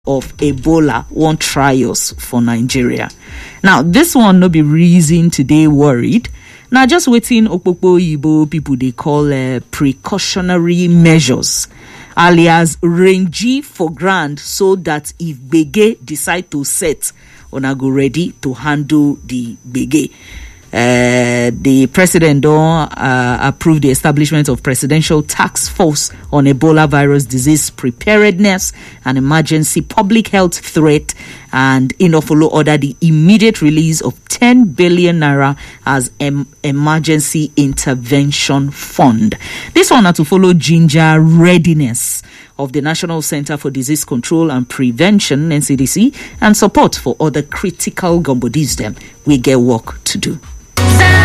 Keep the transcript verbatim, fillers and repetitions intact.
of Ebola won't try us for Nigeria. Now, this one no be reason today worried. Now, just waiting Okpokpo Igbo people they call uh, precautionary measures, alias range for grand, so that if Bege decide to set, una go ready to handle the Bege. Uh, the president don't uh, approve the establishment of presidential task force on Ebola virus disease preparedness and emergency public health threat, and in a follow order the immediate release of ten billion naira as em- emergency intervention fund. This one had to follow ginger readiness of the National Center for Disease Control and Prevention, N C D C, and support for other critical gumbodis them. We get work to do.